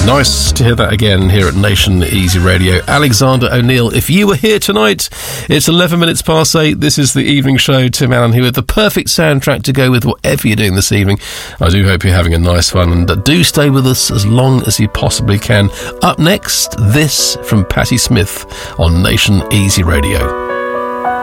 Nice to hear that again here at Nation Easy Radio. Alexander O'Neill, if you were here tonight, it's 11 minutes past 8. This is the evening show. Tim Allen here with the perfect soundtrack to go with whatever you're doing this evening. I do hope you're having a nice fun, and do stay with us as long as you possibly can. Up next, this from Patti Smith on Nation Easy Radio.